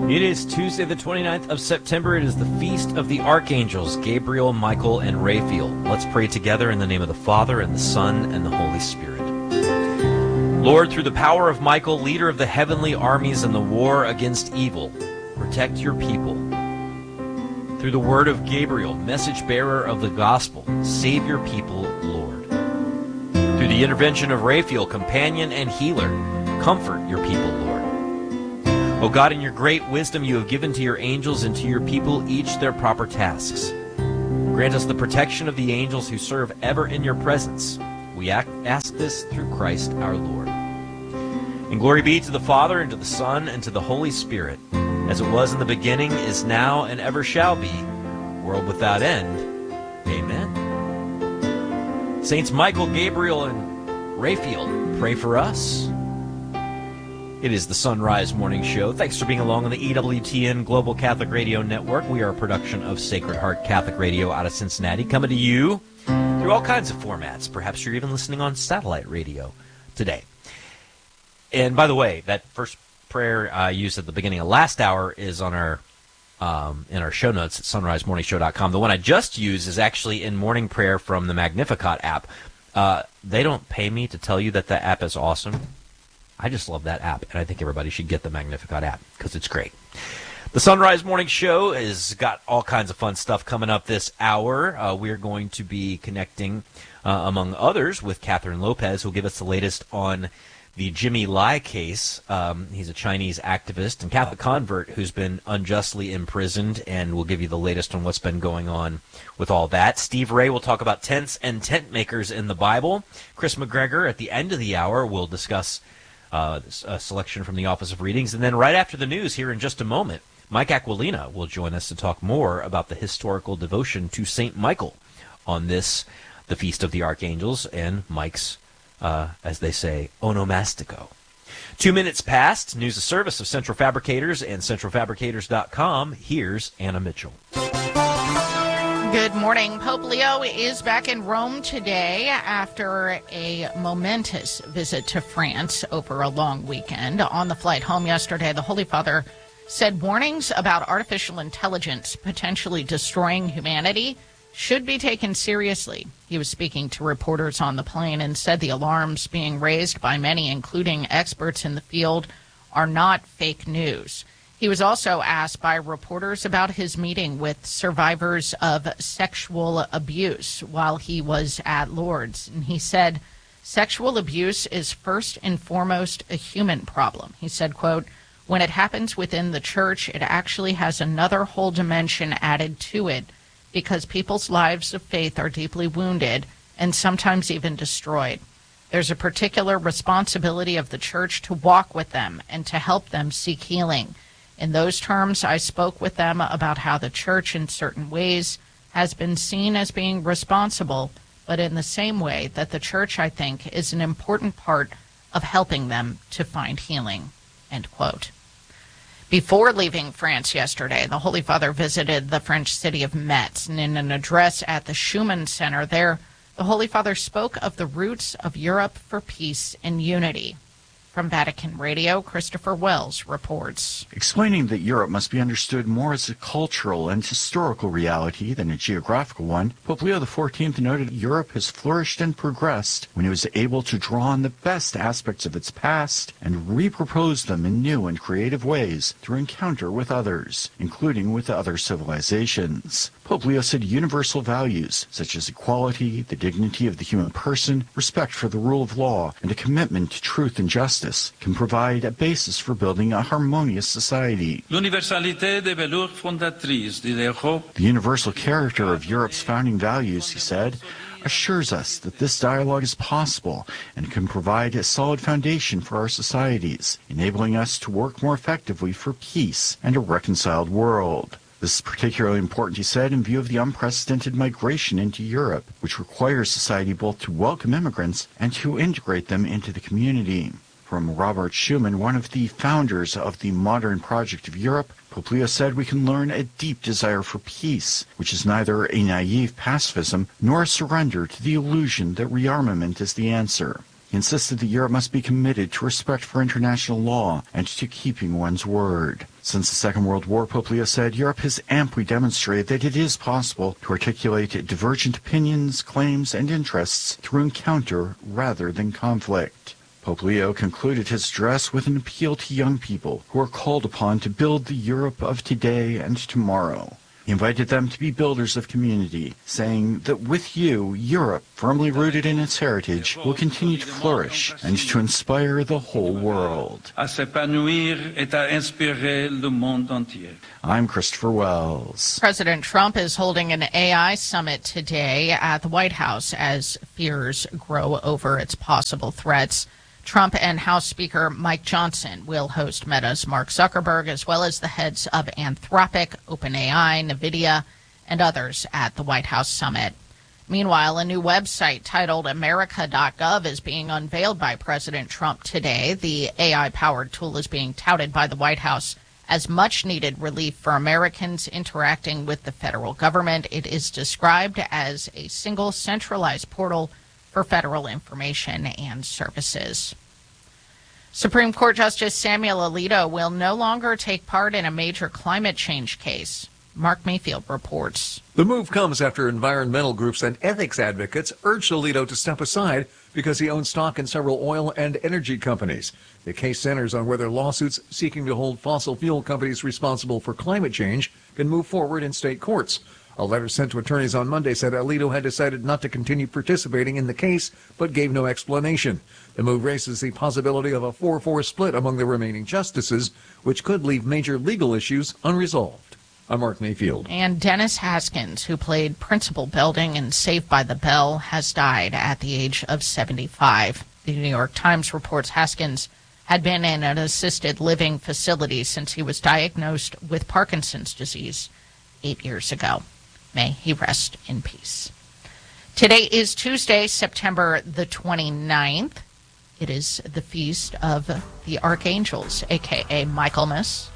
It is Tuesday, the 29th of September. It is the Feast of the Archangels, Gabriel, Michael, and Raphael. Let's pray together in the name of the Father, and the Son, and the Holy Spirit. Lord, through the power of Michael, leader of the heavenly armies in the war against evil, protect your people. Through the word of Gabriel, message bearer of the gospel, save your people, Lord. Through the intervention of Raphael, companion and healer, comfort your people, Lord. O God, in your great wisdom, you have given to your angels and to your people each their proper tasks. Grant us the protection of the angels who serve ever in your presence. We ask this through Christ our Lord. And glory be to the Father, and to the Son, and to the Holy Spirit, as it was in the beginning, is now, and ever shall be, world without end. Amen. Saints Michael, Gabriel, and Raphael, pray for us. It is the Sunrise Morning Show. Thanks for being along on the EWTN Global Catholic Radio Network. We are a production of Sacred Heart Catholic Radio out of Cincinnati, coming to you through all kinds of formats. Perhaps you're even listening on satellite radio today. And by the way, that first prayer I used at the beginning of last hour is on our in our show notes at sunrisemorningshow.com. The one I just used is actually in morning prayer from the Magnificat app. They don't pay me to tell you that the app is awesome. I just love that app, and I think everybody should get the Magnificat app because it's great. The Sunrise Morning Show has got all kinds of fun stuff coming up this hour. We're going to be connecting, among others, with Catherine Lopez, who will give us the latest on the Jimmy Lai case. He's a Chinese activist and Catholic convert who's been unjustly imprisoned, and we'll give you the latest on what's been going on with all that. Steve Ray will talk about tents and tent makers in the Bible. Chris McGregor, at the end of the hour, will discuss a selection from the Office of Readings. And then right after the news, here in just a moment, Mike Aquilina will join us to talk more about the historical devotion to St. Michael on this, the Feast of the Archangels, and Mike's, as they say, onomastico. 2 minutes past, news of service of Central Fabricators and centralfabricators.com. Here's Anna Mitchell. Good morning. Pope Leo is back in Rome today after a momentous visit to France over a long weekend. On the flight home yesterday, the Holy Father said warnings about artificial intelligence potentially destroying humanity should be taken seriously. He was speaking to reporters on the plane and said the alarms being raised by many, including experts in the field, are not fake news. He was also asked by reporters about his meeting with survivors of sexual abuse while he was at Lourdes. And he said, sexual abuse is first and foremost a human problem. He said, quote, when it happens within the church, it actually has another whole dimension added to it because people's lives of faith are deeply wounded and sometimes even destroyed. There's a particular responsibility of the church to walk with them and to help them seek healing. In those terms, I spoke with them about how the church in certain ways has been seen as being responsible, but in the same way that the church, I think, is an important part of helping them to find healing, end quote. Before leaving France yesterday, the Holy Father visited the French city of Metz, and in an address at the Schumann Center there, the Holy Father spoke of the roots of Europe for peace and unity. From Vatican Radio, Christopher Wells reports. Explaining that Europe must be understood more as a cultural and historical reality than a geographical one, Pope Leo XIV noted Europe has flourished and progressed when it was able to draw on the best aspects of its past and repropose them in new and creative ways through encounter with others, including with other civilizations. Pope Leo said universal values, such as equality, the dignity of the human person, respect for the rule of law, and a commitment to truth and justice, can provide a basis for building a harmonious society. The universal character of Europe's founding values, he said, assures us that this dialogue is possible and can provide a solid foundation for our societies, enabling us to work more effectively for peace and a reconciled world. This is particularly important, he said, in view of the unprecedented migration into Europe, which requires society both to welcome immigrants and to integrate them into the community. From Robert Schuman, one of the founders of the modern project of Europe, Pope Leo said we can learn a deep desire for peace, which is neither a naive pacifism nor a surrender to the illusion that rearmament is the answer. He insisted that Europe must be committed to respect for international law and to keeping one's word. Since the Second World War, Pope Leo said, Europe has amply demonstrated that it is possible to articulate divergent opinions, claims, and interests through encounter rather than conflict. Pope Leo concluded his address with an appeal to young people who are called upon to build the Europe of today and tomorrow. He invited them to be builders of community, saying that with you, Europe, firmly rooted in its heritage, will continue to flourish and to inspire the whole world. I'm Christopher Wells. President Trump is holding an AI summit today at the White House as fears grow over its possible threats. Trump and House Speaker Mike Johnson will host Meta's Mark Zuckerberg, as well as the heads of Anthropic, OpenAI, NVIDIA, and others at the White House summit. Meanwhile, a new website titled America.gov is being unveiled by President Trump today. The AI-powered tool is being touted by the White House as much-needed relief for Americans interacting with the federal government. It is described as a single centralized portal for federal information and services. Supreme Court Justice Samuel Alito will no longer take part in a major climate change case. Mark Mayfield reports. The move comes after environmental groups and ethics advocates urged Alito to step aside because he owns stock in several oil and energy companies. The case centers on whether lawsuits seeking to hold fossil fuel companies responsible for climate change can move forward in state courts. A letter sent to attorneys on Monday said Alito had decided not to continue participating in the case, but gave no explanation. The move raises the possibility of a 4-4 split among the remaining justices, which could leave major legal issues unresolved. I'm Mark Mayfield. And Dennis Haskins, who played Principal Belding in Saved by the Bell, has died at the age of 75. The New York Times reports Haskins had been in an assisted living facility since he was diagnosed with Parkinson's disease 8 years ago. May he rest in peace. Today is Tuesday, September the 29th. It is the feast of the Archangels, a.k.a. Michaelmas,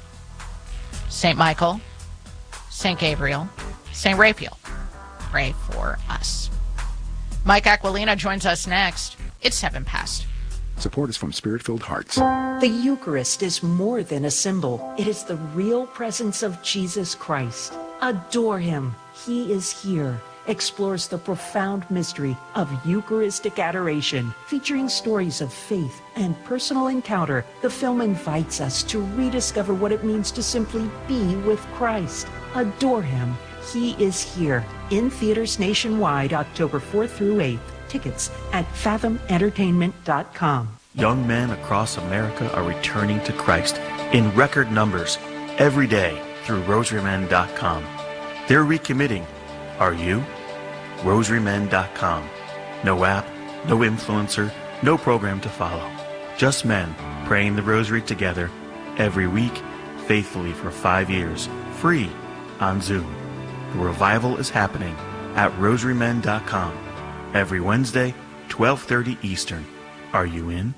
St. Michael, St. Gabriel, St. Raphael. Pray for us. Mike Aquilina joins us next. It's 7 past. Support is from Spirit-Filled Hearts. The Eucharist is more than a symbol. It is the real presence of Jesus Christ. Adore him. He is here. Explores the profound mystery of Eucharistic adoration, featuring stories of faith and personal encounter. The film invites us to rediscover what it means to simply be with Christ. Adore him. He is here. In theaters nationwide, October 4th through 8th. Tickets at fathomentertainment.com. Young men across America are returning to Christ in record numbers every day through rosarymen.com. They're recommitting. Are you? rosarymen.com. No app, no influencer, no program to follow. Just men praying the rosary together every week, faithfully for 5 years, free on Zoom. The revival is happening at rosarymen.com every Wednesday, 12:30 Eastern. Are you in?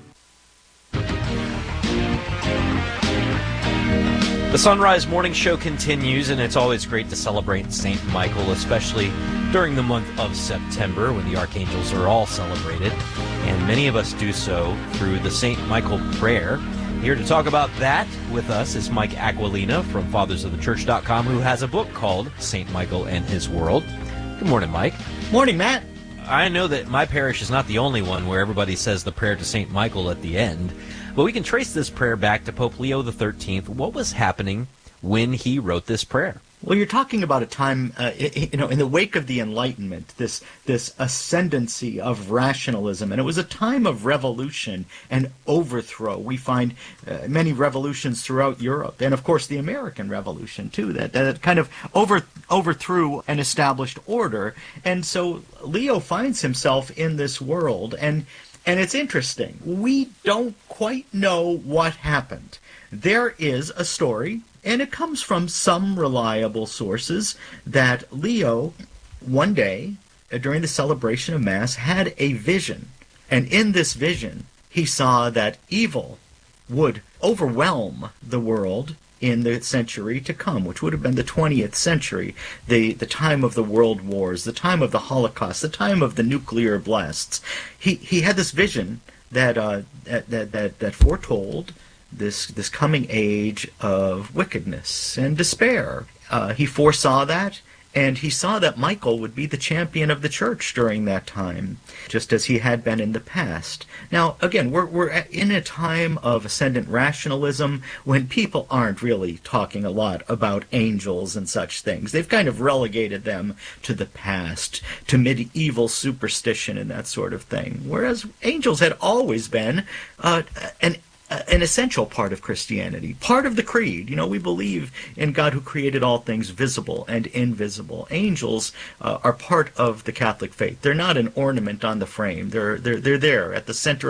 The Sunrise Morning Show continues, and it's always great to celebrate St. Michael, especially during the month of September when the archangels are all celebrated, and many of us do so through the St. Michael prayer. Here to talk about that with us is Mike Aquilina from fathersofthechurch.com, who has a book called St. Michael and His World. Good morning, Mike. Morning, Matt. I know that my parish is not the only one where everybody says the prayer to St. Michael at the end, but we can trace this prayer back to Pope Leo XIII. What was happening when he wrote this prayer? Well, you're talking about a time, in the wake of the Enlightenment, this ascendancy of rationalism, and it was a time of revolution and overthrow. We find many revolutions throughout Europe, and of course the American Revolution too, that kind of overthrew an established order. And so Leo finds himself in this world, and it's interesting. We don't quite know what happened. There is a story, and it comes from some reliable sources, that Leo, one day, during the celebration of Mass, had a vision. And in this vision, he saw that evil would overwhelm the world in the century to come, which would have been the 20th century, the time of the world wars, the time of the Holocaust, the time of the nuclear blasts. He had this vision that foretold this coming age of wickedness and despair. He foresaw that, and he saw that Michael would be the champion of the church during that time, just as he had been in the past. Now, again, we're in a time of ascendant rationalism when people aren't really talking a lot about angels and such things. They've kind of relegated them to the past, to medieval superstition and that sort of thing, whereas angels had always been an essential part of Christianity, part of the creed. We believe in God who created all things visible and invisible. Angels are part of the Catholic faith. They're not an ornament on the frame. They're there at the center